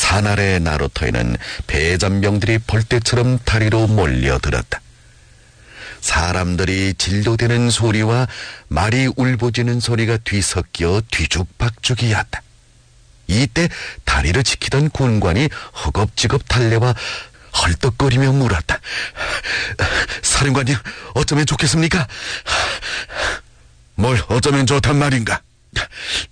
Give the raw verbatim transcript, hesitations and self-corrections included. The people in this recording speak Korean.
산 아래 나루터에는 배잔병들이 벌떼처럼 다리로 몰려들었다. 사람들이 진도대는 소리와 말이 울부짖는 소리가 뒤섞여 뒤죽박죽이었다. 이때 다리를 지키던 군관이 허겁지겁 달려와 헐떡거리며 물었다. 사령관님, 어쩌면 좋겠습니까? 뭘 어쩌면 좋단 말인가?